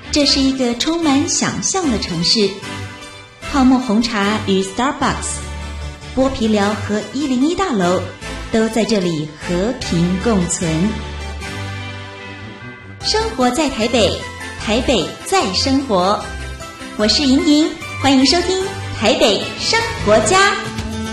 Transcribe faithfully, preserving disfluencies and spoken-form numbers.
这是一个充满想象的城市，泡沫红茶与 Starbucks、 剥皮寮和一零一大楼都在这里和平共存。生活在台北，台北在生活，我是莹莹，欢迎收听台北生活家。